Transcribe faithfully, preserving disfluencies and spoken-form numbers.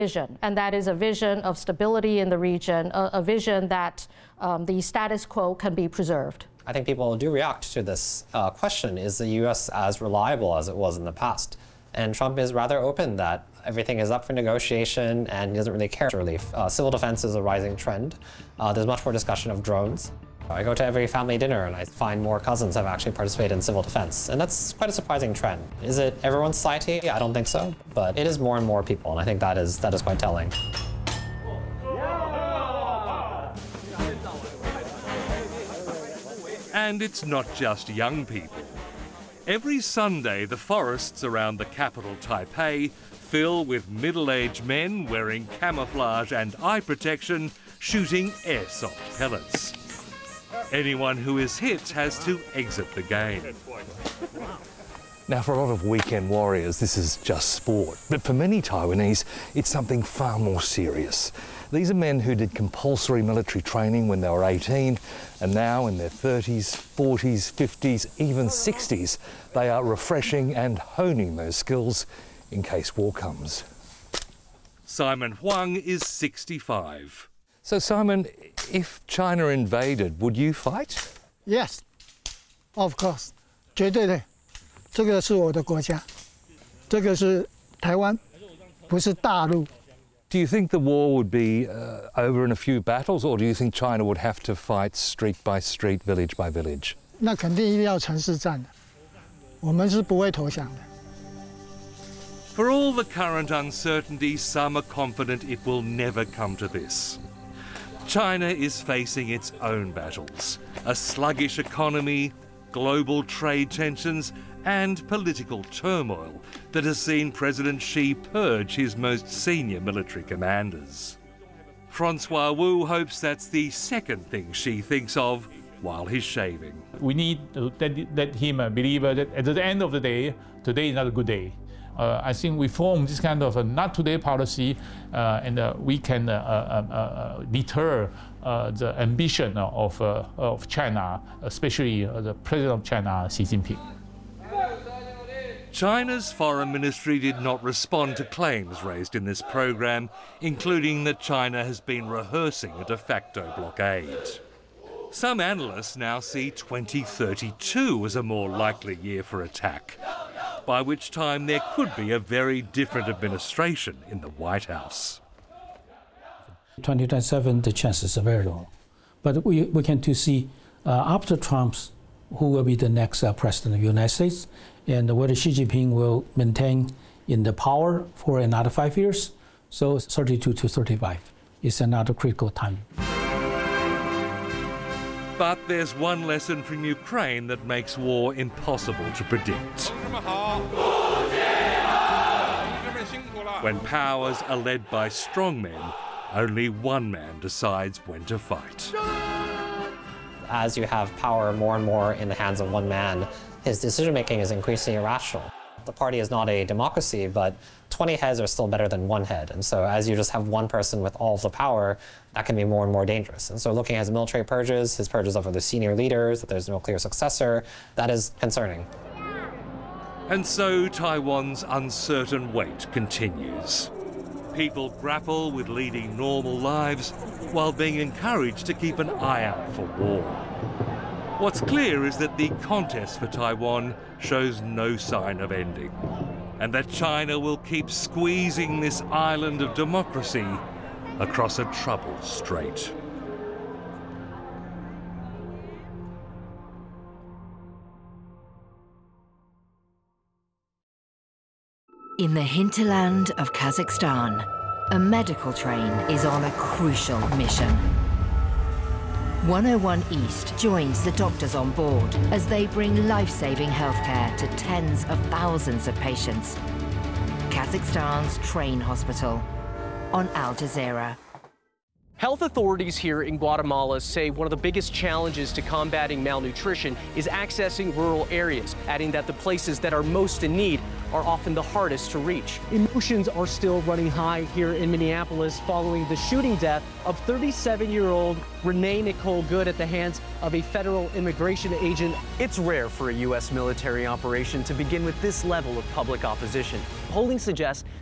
vision, and that is a vision of stability in the region, a, a vision that um, the status quo can be preserved. I think people do react to this uh, question, is the U S as reliable as it was in the past? And Trump is rather open that everything is up for negotiation and he doesn't really care. Relief. Uh, civil defense is a rising trend. Uh, there's much more discussion of drones. I go to every family dinner and I find more cousins have actually participated in civil defense. And that's quite a surprising trend. Is it everyone's society? I don't think so. But it is more and more people, and I think that is, that is quite telling. And it's not just young people. Every Sunday, the forests around the capital, Taipei, fill with middle-aged men wearing camouflage and eye protection, shooting airsoft pellets. Anyone who is hit has to exit the game. Now, for a lot of weekend warriors, this is just sport. But for many Taiwanese, it's something far more serious. These are men who did compulsory military training when they were eighteen, and now in their thirties, forties, fifties, even sixties, they are refreshing and honing those skills in case war comes. Simon Huang is sixty-five. So, Simon, if China invaded, would you fight? Yes, of course. 绝对的，这个是我的国家，这个是台湾，不是大陆。 Do you think the war would be uh, over in a few battles, or do you think China would have to fight street by street, village by village? 那肯定一定要城市战的，我们是不会投降的。 For all the current uncertainty, some are confident it will never come to this. China is facing its own battles, a sluggish economy, global trade tensions, and political turmoil that has seen President Xi purge his most senior military commanders. Francois Wu hopes that's the second thing Xi thinks of while he's shaving. We need to let, let him believe that at the end of the day, today is not a good day. Uh, I think we form this kind of a not today policy, uh, and uh, we can uh, uh, uh, deter uh, the ambition of, uh, of China, especially uh, the President of China, Xi Jinping. China's foreign ministry did not respond to claims raised in this program, including that China has been rehearsing a de facto blockade. Some analysts now see twenty thirty-two as a more likely year for attack, by which time there could be a very different administration in the White House. twenty twenty-seven, the chances are very low. But we, we can to see uh, after Trump's, who will be the next uh, president of the United States, and whether Xi Jinping will maintain in the power for another five years. So thirty-two to thirty-five is another critical time. But there's one lesson from Ukraine that makes war impossible to predict. When powers are led by strong men, only one man decides when to fight. As you have power more and more in the hands of one man, his decision-making is increasingly irrational. The party is not a democracy, but twenty heads are still better than one head. And so as you just have one person with all of the power, that can be more and more dangerous. And so looking at his military purges, his purges of the senior leaders, that there's no clear successor, that is concerning. And so Taiwan's uncertain wait continues. People grapple with leading normal lives while being encouraged to keep an eye out for war. What's clear is that the contest for Taiwan shows no sign of ending, and that China will keep squeezing this island of democracy across a troubled strait. In the hinterland of Kazakhstan, a medical train is on a crucial mission. one oh one East joins the doctors on board as they bring life-saving healthcare to tens of thousands of patients. Kazakhstan's train hospital on Al Jazeera. Health authorities here in Guatemala say one of the biggest challenges to combating malnutrition is accessing rural areas, adding that the places that are most in need are often the hardest to reach. Emotions are still running high here in Minneapolis following the shooting death of thirty-seven-year-old Renee Nicole Good at the hands of a federal immigration agent. It's rare for a U S military operation to begin with this level of public opposition. Polling suggests